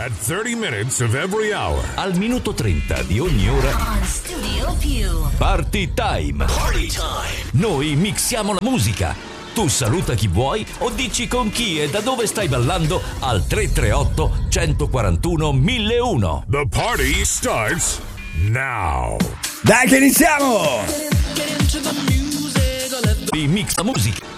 At 30 minutes of every hour. Al minuto 30 di ogni ora. On Studio Più. Party time. Party time. Noi mixiamo la musica. Tu saluta chi vuoi o dici con chi e da dove stai ballando al 338 141 1001. The party starts now. Dai che iniziamo! Vi mix la musica.